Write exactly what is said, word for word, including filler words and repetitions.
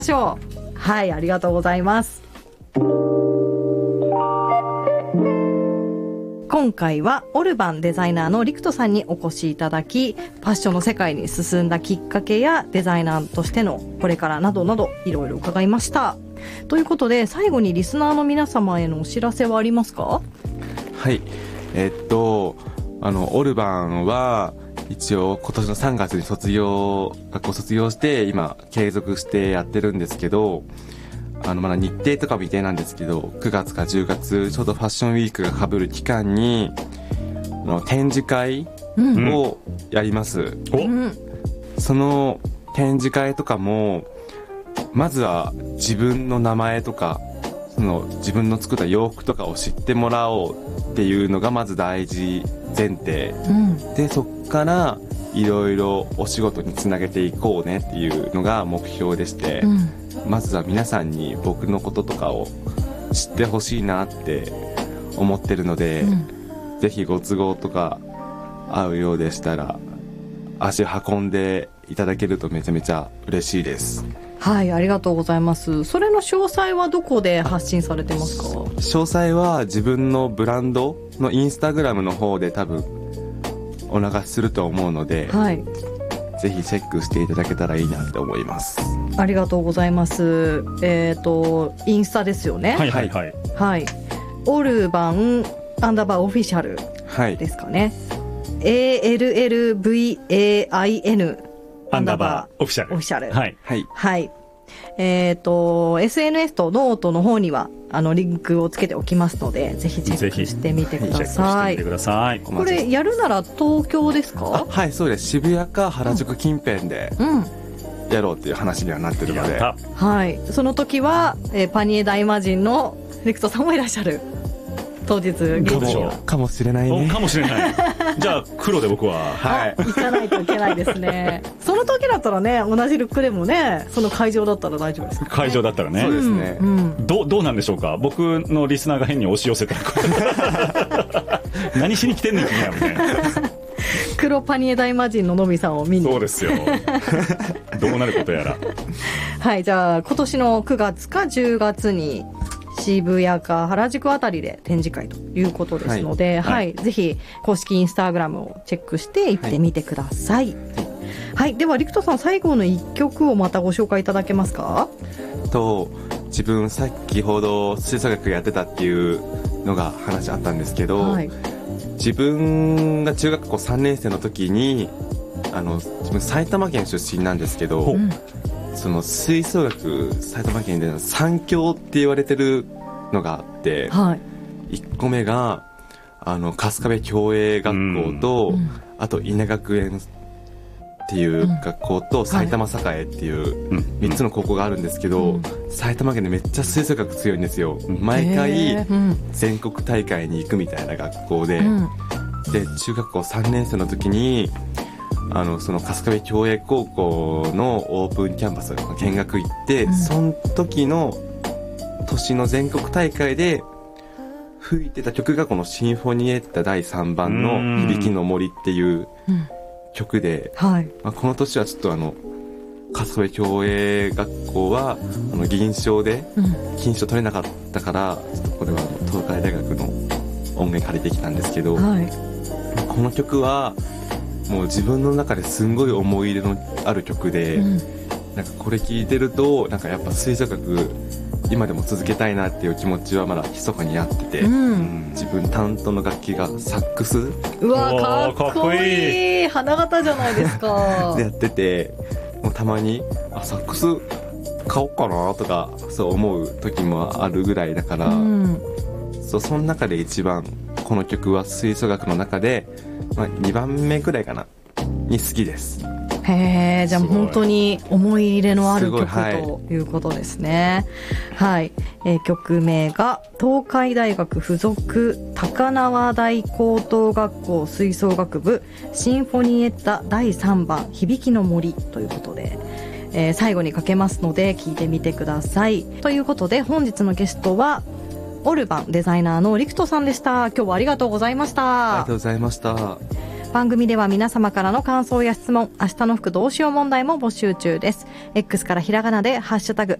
しょう。はい、ありがとうございます。今回はオルバンデザイナーの陸斗さんにお越しいただき、ファッションの世界に進んだきっかけやデザイナーとしてのこれからなどなどいろいろ伺いました。ということで、最後にリスナーの皆様へのお知らせはありますか？ はい、えっとあのオルバンは一応今年のさんがつに卒業学校卒業して今継続してやってるんですけど、あのまだ日程とか未定なんですけど、くがつかじゅうがつちょうどファッションウィークが被る期間にの展示会をやります、うん、その展示会とかもまずは自分の名前とかその自分の作った洋服とかを知ってもらおうっていうのがまず大事前提、うん、でそっからいろいろお仕事につなげていこうねっていうのが目標でして、うん、まずは皆さんに僕のこととかを知ってほしいなって思ってるので、うん、ぜひご都合とか合うようでしたら足運んでいただけるとめちゃめちゃ嬉しいです。 はい、ありがとうございます。それの詳細はどこで発信されてますか？ 詳細は自分のブランドのインスタグラムの方で多分お流しすると思うので、はい、ぜひチェックしていただけたらいいなって思います。 ありがとうございます。えっとインスタですよね。 はいはいはい、 はい、オルバンアンダーバーオフィシャルですかね、はい、エーエルエルブイエーアイエヌ アンダーバーオフィシャルオフィシャル、 はいはい、はい、えっと エスエヌエス とノートの方にはあのリンクをつけておきますので、ぜひチェックしてみてください。これやるなら東京ですか？ はい、そうです。渋谷か原宿近辺でやろうっていう話にはなってるので、うん、 はい、その時は、えー、パニエ大魔神の陸斗さんもいらっしゃる。当日現地はかもしれないね。 かもしれないじゃあ黒で僕は、 はい、行かないといけないですねその時だったらね、同じルックでもね、その会場だったら大丈夫ですか、ね、 会場だったらね。 そうですね、 うん、ど, どうなんでしょうか。僕のリスナーが変に押し寄せたら何しに来てんねん君やみたいな黒パニエ大魔神ののびさんを見に。 そうですよどうなることやらはい、じゃあ今年のくがつかじゅうがつに渋谷か原宿あたりで展示会ということですので、はいはい、ぜひ公式インスタグラムをチェックして行ってみてください。はい、はい、では陸斗さん、最後のいっきょくをまたご紹介いただけますか？ と自分さっきほど吹奏楽やってたっていうのが話あったんですけど、はい、自分が中学校さんねん生の時にあの自分埼玉県出身なんですけど、うん、その吹奏楽埼玉県で三強って言われてるのがあって、はい、いっこめがあの春日部共栄学校と、うん、あと稲学園っていう学校と、うん、埼玉栄っていうみっつの高校があるんですけど、うん、埼玉県でめっちゃ吹奏楽強いんですよ。毎回全国大会に行くみたいな学校で、うん、で中学校さんねん生の時にあのその春日部共栄高校のオープンキャンパス見学行って、うん、その時の年の全国大会で吹いてた曲がこのシンフォニエッタだいさんばんの響きの森っていう曲で、うんはいまあ、この年はちょっとあの春日部共栄学校はあの銀賞で金賞取れなかったから、ちょっとこれは東海大学の音源借りてきたんですけど、はい、この曲はもう自分の中ですんごい思い入れのある曲で、うん、なんかこれ聴いてるとなんかやっぱ吹奏楽今でも続けたいなっていう気持ちはまだ密かにあってて、うん、自分担当の楽器がサックス。 うわかっこいい花形じゃないですかでやってて、もうたまにあサックス買おうかなとかそう思う時もあるぐらいだから、うん、そうその中で一番この曲は吹奏楽の中で、まあ、にばんめくらいかなに好きです。 へえ、じゃあ本当に思い入れのある曲ということですね。はい、えー、曲名が東海大学附属高輪台高等学校吹奏楽部シンフォニエッタだいさんばん響きの森ということで、えー、最後にかけますので聞いてみてください。ということで本日のゲストはオルバンデザイナーの陸斗さんでした。今日はありがとうございました。 ありがとうございました。 番組では皆様からの感想や質問、明日の服どうしよう問題も募集中です。 X からひらがなでハッシュタグ